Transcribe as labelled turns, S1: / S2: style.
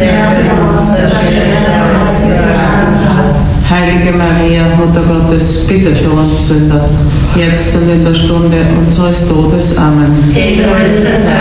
S1: der für uns der
S2: Heilige Maria, Mutter Gottes, bitte für uns Sünder, jetzt und in der Stunde unseres Todes. Amen.
S1: Gegrüßet sei